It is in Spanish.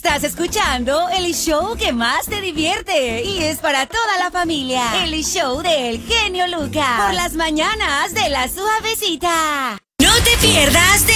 Estás escuchando el show que más te divierte y es para toda la familia. El show del genio Lucas. Por las mañanas de La Suavecita. No te pierdas de